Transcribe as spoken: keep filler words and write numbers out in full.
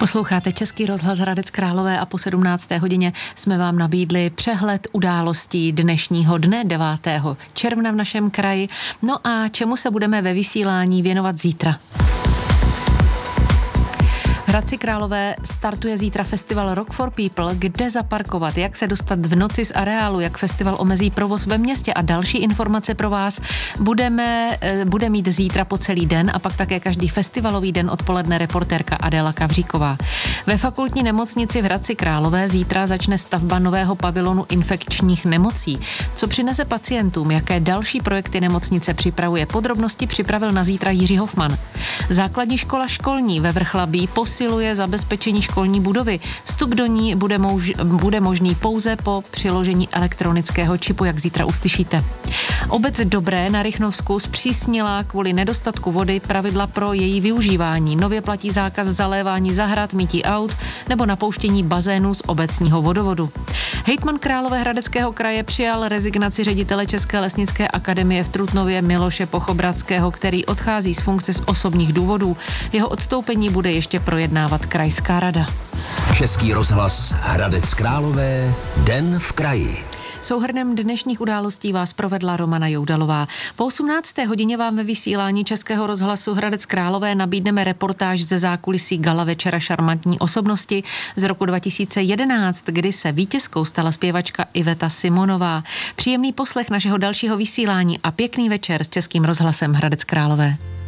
Posloucháte Český rozhlas Hradec Králové a po sedmnácté hodině jsme vám nabídli přehled událostí dnešního dne devátého června v našem kraji. No a čemu se budeme ve vysílání věnovat zítra? V Hradci Králové startuje zítra festival Rock for People, kde zaparkovat, jak se dostat v noci z areálu, jak festival omezí provoz ve městě a další informace pro vás budeme, bude mít zítra po celý den a pak také každý festivalový den odpoledne reportérka Adéla Kavříková. Ve fakultní nemocnici v Hradci Králové zítra začne stavba nového pavilonu infekčních nemocí. Co přinese pacientům, jaké další projekty nemocnice připravuje, podrobnosti připravil na zítra Jiří Hofman. Základní škola školní ve Vrchlabí posiluje zabezpečení školní budovy. Vstup do ní bude, mož, bude možný pouze po přiložení elektronického čipu, jak zítra uslyšíte. Obec Dobré na Rychnovsku zpřísnila kvůli nedostatku vody pravidla pro její využívání. Nově platí zákaz zalévání zahrad, mytí aut nebo napouštění bazénů z obecního vodovodu. Hejtman Královéhradeckého kraje přijal rezignaci ředitele České lesnické akademie v Trutnově Miloše Pochobradského, který odchází z funkce z osobních důvodů. Jeho odstoupení bude ještě projednávat krajská rada. Český rozhlas Hradec Králové, den v kraji. Souhrnem dnešních událostí vás provedla Romana Joudalová. Po osmnácté hodině vám ve vysílání Českého rozhlasu Hradec Králové nabídneme reportáž ze zákulisí gala večera šarmantní osobnosti z roku dva tisíce jedenáct, kdy se vítězkou stala zpěvačka Iveta Simonová. Příjemný poslech našeho dalšího vysílání a pěkný večer s Českým rozhlasem Hradec Králové.